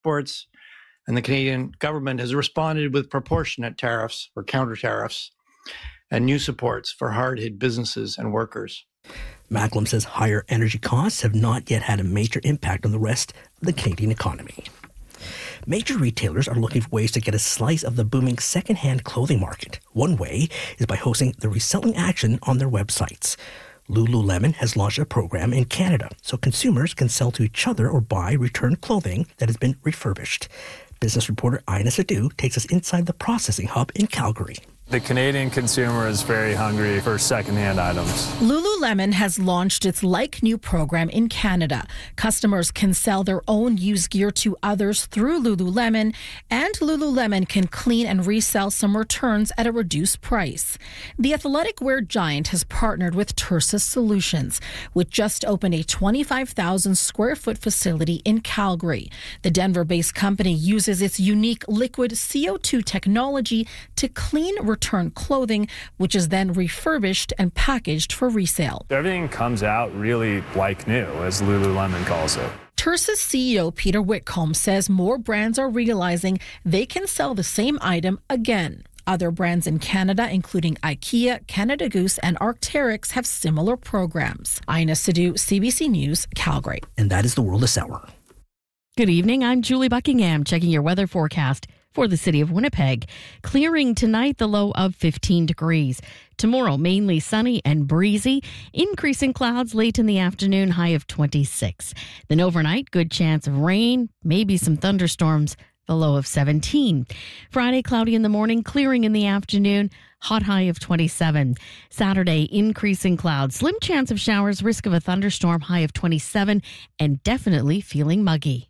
exports, and the Canadian government has responded with proportionate tariffs or counter tariffs and new supports for hard-hit businesses and workers. Macklem says higher energy costs have not yet had a major impact on the rest of the Canadian economy. Major retailers are looking for ways to get a slice of the booming second-hand clothing market. One way is by hosting the reselling action on their websites. Lululemon has launched a program in Canada so consumers can sell to each other or buy returned clothing that has been refurbished. Business reporter Ina Sadu takes us inside the processing hub in Calgary. The Canadian consumer is very hungry for secondhand items. Lululemon has launched its Like New program in Canada. Customers can sell their own used gear to others through Lululemon, and Lululemon can clean and resell some returns at a reduced price. The athletic wear giant has partnered with Tersus Solutions, which just opened a 25,000 square foot facility in Calgary. The Denver-based company uses its unique liquid CO2 technology to clean return clothing, which is then refurbished and packaged for resale. Everything comes out really like new, as Lululemon calls it. Tersus CEO Peter Whitcomb says more brands are realizing they can sell the same item again. Other brands in Canada, including IKEA, Canada Goose, and Arc'teryx, have similar programs. Ina Sadu, CBC News, Calgary. And that is the world this hour. Good evening. I'm Julie Buckingham, checking your weather forecast for the city of Winnipeg. Clearing tonight, the low of 15 degrees. Tomorrow, mainly sunny and breezy. Increasing clouds late in the afternoon, high of 26. Then overnight, good chance of rain, maybe some thunderstorms, the low of 17. Friday, cloudy in the morning, clearing in the afternoon, hot high of 27. Saturday, increasing clouds, slim chance of showers, risk of a thunderstorm, high of 27, and definitely feeling muggy.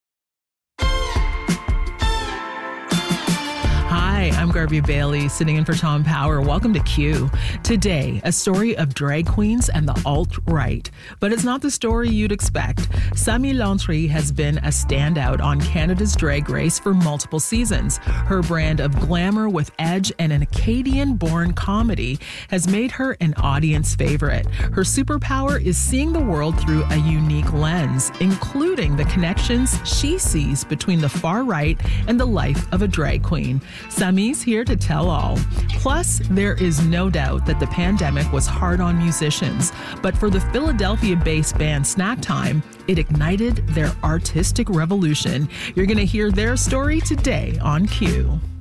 Hi, I'm Garvey Bailey, sitting in for Tom Power. Welcome to Q. Today, a story of drag queens and the alt-right. But it's not the story you'd expect. Sami Lantry has been a standout on Canada's Drag Race for multiple seasons. Her brand of glamour with edge and an Acadian-born comedy has made her an audience favorite. Her superpower is seeing the world through a unique lens, including the connections she sees between the far right and the life of a drag queen. Sami's here to tell all. Plus, there is no doubt that the pandemic was hard on musicians, but for the Philadelphia-based band Snack Time, it ignited their artistic revolution. You're going to hear their story today on Q.